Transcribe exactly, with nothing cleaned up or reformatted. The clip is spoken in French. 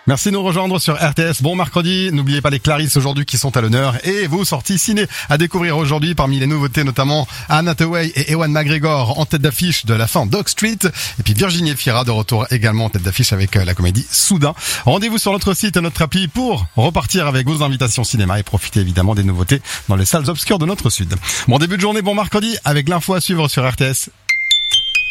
Merci de nous rejoindre sur R T S. Bon mercredi, n'oubliez pas les Clarisse aujourd'hui qui sont à l'honneur et vos sorties ciné à découvrir aujourd'hui parmi les nouveautés, notamment Anne Hathaway et Ewan McGregor en tête d'affiche de la fin Dog Street, et puis Virginie Fira de retour également en tête d'affiche avec la comédie Soudain. Rendez-vous sur notre site et notre appli pour repartir avec vos invitations cinéma et profiter évidemment des nouveautés dans les salles obscures de notre sud. Bon début de journée, bon mercredi avec l'info à suivre sur R T S.